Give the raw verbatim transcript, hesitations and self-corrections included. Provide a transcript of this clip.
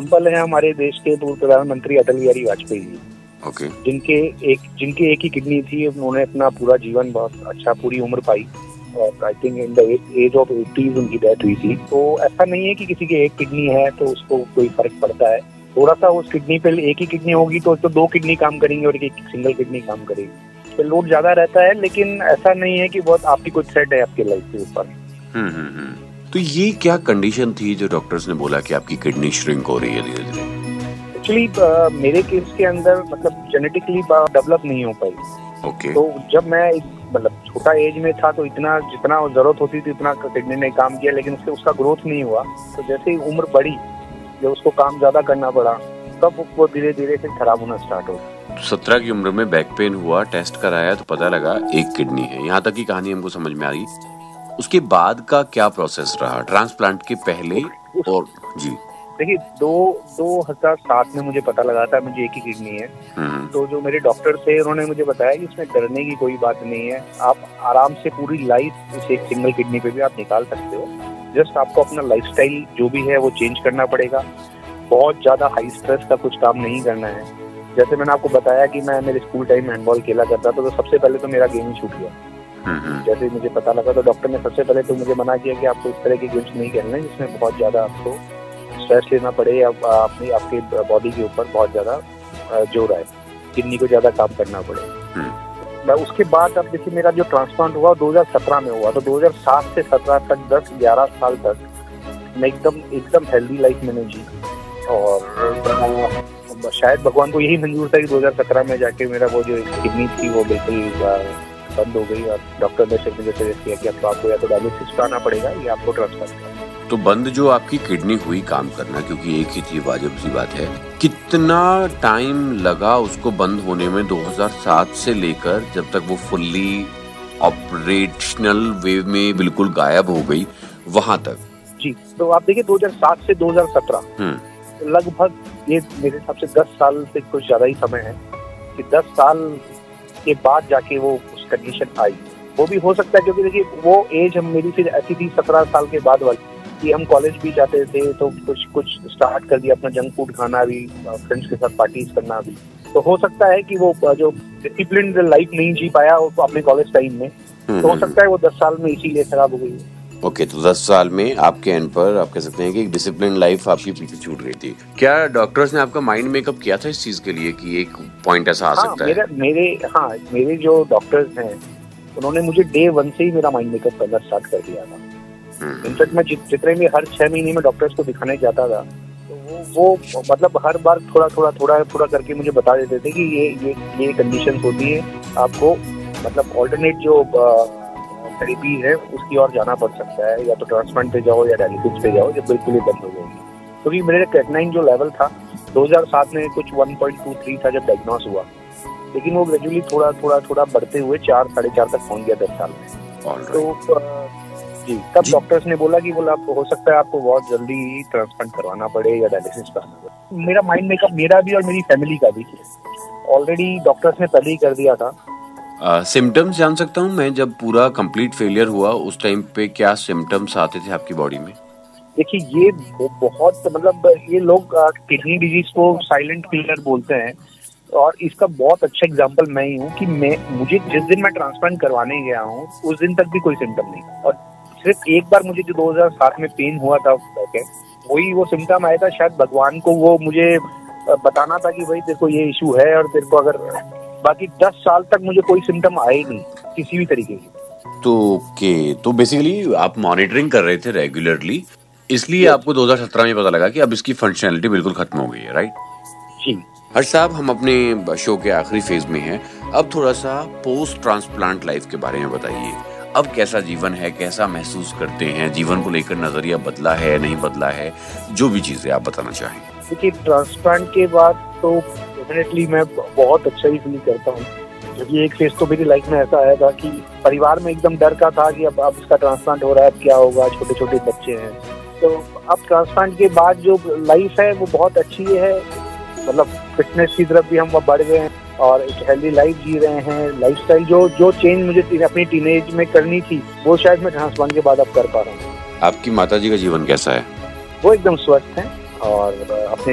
Example है हमारे देश के पूर्व प्रधानमंत्री अटल बिहारी वाजपेयी जी, ओके जिनके एक जिनके एक ही किडनी थी। उन्होंने अपना पूरा जीवन बहुत अच्छा, पूरी उम्र पाई और I think in the age of eighties उनकी डेथ हुई थी। तो ऐसा नहीं है कि किसी के एक किडनी है तो उसको कोई फर्क पड़ता है। थोड़ा सा उस किडनी पे एक ही किडनी होगी तो, तो दो किडनी काम करेंगी और एक सिंगल किडनी काम करेगी, तो लोड ज्यादा रहता है। लेकिन ऐसा नहीं है कि बहुत आपकी कोई थ्रेट है आपके लाइफ के ऊपर। हम्म हम्म हम्म तो ये क्या कंडीशन थी जो डॉक्टर्स ने बोला कि आपकी किडनी श्रिंक हो रही है धीरे धीरे? एक्चुअली uh, मेरे केस के अंदर मतलब जेनेटिकली डेवलप नहीं हो पाई। ओके तो जब मैं मतलब छोटा एज में था तो इतना जितना जरूरत होती थी उतना किडनी ने काम किया, लेकिन उससे उसका ग्रोथ नहीं हुआ। तो जैसे ही उम्र बढ़ी, जब उसको काम ज्यादा करना पड़ा, तब वो धीरे धीरे से खराब होना स्टार्ट हो गया। सत्रह की उम्र में बैक पेन हुआ, टेस्ट कराया तो पता लगा एक किडनी है। यहाँ तक की कहानी हमको समझ में आ गई। उसके बाद का क्या प्रोसेस रहा ट्रांसप्लांट के पहले? और जी देखिए, दो दो हजार सात में मुझे पता लगा था मुझे एक ही किडनी है। तो जो मेरे डॉक्टर थे उन्होंने मुझे बताया कि इसमें डरने की कोई बात नहीं है, आप आराम से पूरी लाइफ इस एक सिंगल किडनी पे भी आप निकाल सकते हो। जस्ट आपको अपना लाइफस्टाइल जो भी है वो चेंज करना पड़ेगा। बहुत ज्यादा हाई स्ट्रेस का कुछ काम नहीं करना है। जैसे मैंने आपको बताया कि मैं मेरे स्कूल टाइम में हैंडबॉल खेला करता था, तो सबसे पहले तो मेरा गेम ही छूट गया। जैसे मुझे पता लगा तो डॉक्टर ने सबसे पहले तो मुझे मना किया कि आपको इस तरह के गेम्स नहीं खेलने जिसमें बहुत ज्यादा आपको स्ट्रेस लेना पड़े या अपनी आपके बॉडी के ऊपर बहुत ज्यादा जोर आए, किडनी को ज्यादा काम करना पड़े। मैं उसके बाद अब देखिए मेरा जो ट्रांसप्लांट हुआ दो हजार सत्रह में हुआ, तो दो हजार सात से सत्रह तक दस ग्यारह साल तक मैं एकदम एकदम हेल्दी लाइफ मैंने जी। और शायद भगवान को यही मंजूर था कि दो हजार सत्रह में जाके मेरा वो जो किडनी थी वो बिल्कुल बंद हो गई और डॉक्टर ने सिर्फ मुझे सजेस्ट किया कि अब आपको या तो डायलिसिस कराना पड़ेगा या आपको ट्रांसप्लांट करना। तो बंद जो आपकी किडनी हुई काम करना, क्योंकि एक ही थी, वाजिब सी बात है, कितना टाइम लगा उसको बंद होने में दो हजार सात से लेकर जब तक वो फुल्ली ऑपरेशनल वे में बिल्कुल गायब हो गई वहां तक? जी, तो आप देखिए दो हजार सात से दो हजार सत्रह लगभग ये मेरे हिसाब से दस साल से कुछ ज्यादा ही समय है कि दस साल के बाद जाके वो उस कंडीशन आई। वो भी हो सकता है क्योंकि देखिए वो एज हम मेरी फिर ऐसी थी सत्रह साल के बाद वाली कि हम कॉलेज भी जाते थे तो कुछ कुछ स्टार्ट कर दिया अपना जंक फूड खाना भी, फ्रेंड्स के साथ पार्टीज करना भी। तो हो सकता है कि वो जो डिसिप्लिन लाइफ नहीं जी पाया वो अपने कॉलेज टाइम में, तो हो सकता है वो दस साल में इसीलिए खराब हो गई। ओके okay, तो दस साल में आपके एंड पर आप कह सकते हैं कि एक डिसिप्लिन लाइफ आपकी पीछे छूट गई थी। क्या डॉक्टर्स ने आपका माइंड मेकअप किया था इस चीज के लिए कि एक पॉइंट ऐसा आ हाँ, सकता मेरे, है? मेरे हाँ मेरे जो डॉक्टर्स हैं उन्होंने मुझे डे वन से ही मेरा माइंड मेकअप करना स्टार्ट कर दिया था। इनफैक्ट मैं जितने भी हर छह महीने में डॉक्टर्स को दिखाने जाता था तो वो वो मतलब हर बार थोड़ा थोड़ा थोड़ा थोड़ा करके मुझे बता देते थे कि ये ये ये कंडीशन होती है, आपको मतलब ऑल्टरनेट जो थेरेपी है उसकी ओर जाना पड़ सकता है, या तो ट्रांसप्लांट पे जाओ या डायलिसिस पे जाओ, जब बिल्कुल ही बंद हो जाएगी। क्योंकि तो मेरे क्रेटनाइन जो लेवल था दो हजार सात में कुछ वन पॉइंट टू थ्री था जब डायग्नोस हुआ, लेकिन वो ग्रेजुअली थोड़ा थोड़ा थोड़ा बढ़ते हुए चार साढ़े चार तक पहुंच गया दस साल में। तो जी तब डॉक्टर्स ने बोला कि बोला हो सकता है आपको बहुत जल्दी ट्रांसप्लांट करवाना पड़े या डायलिसिस कराना पड़े। मेरा माइंड मेकअप मेरा भी और मेरी फैमिली का भी ऑलरेडी डॉक्टर्स ने पहले ही कर दिया था। सिम्टम्स uh, जान सकता हूँ मैं, जब पूरा कंप्लीट फेलियर हुआ उस टाइम पे क्या सिम्टम्स आते थे आपकी बॉडी में? देखिए ये बहुत मतलब ये लोग किडनी डिजीज को साइलेंट किलर बोलते हैं और इसका बहुत अच्छा एग्जांपल मैं ही हूँ कि मैं मुझे जिस दिन मैं ट्रांसप्लांट करवाने गया हूँ उस दिन तक भी कोई सिम्टम नहीं, और सिर्फ एक बार मुझे जो दो हजार सात में पेन हुआ था वही वो सिम्टम आया था। शायद भगवान को वो मुझे बताना था कि भाई तेरे को ये इशू है और तेरे को अगर, बाकी दस साल तक मुझे कोई सिम्टम आए नहीं किसी भी तरीके की। तो ओके तो बेसिकली आप मॉनिटरिंग कर रहे थे रेगुलरली, इसलिए आपको दो हजार सत्रह में पता लगा कि अब इसकी फंक्शनैलिटी बिल्कुल खत्म हो गई है, राइट? जी हर्ष साहब, हम अपने शो के आखिरी फेज में हैं। अब थोड़ा सा पोस्ट ट्रांसप्लांट लाइफ के बारे में बताइए। अब कैसा जीवन है, कैसा महसूस करते हैं, जीवन को लेकर नजरिया बदला है नहीं बदला है, जो भी चीजें आप बताना चाहें। देखिए ट्रांसप्लांट के बाद तो डेफिनेटली मैं बहुत अच्छा ही फील करता हूँ, क्योंकि एक फेज तो मेरी लाइफ में ऐसा आया था कि परिवार में एकदम डर का था कि अब अब इसका ट्रांसप्लांट हो रहा है, अब क्या होगा, छोटे छोटे बच्चे हैं। तो अब ट्रांसप्लांट के बाद जो लाइफ है वो बहुत अच्छी है, मतलब फिटनेस की तरफ भी हम बढ़ गए हैं और एक हेल्दी लाइफ जी रहे हैं। लाइफस्टाइल जो जो चेंज मुझे अपनी टीनेज में करनी थी वो शायद मैं ट्रांसप्लांट के बाद अब कर पा रहा हूँ। आपकी माताजी का जीवन कैसा है? वो एकदम स्वस्थ है और अपने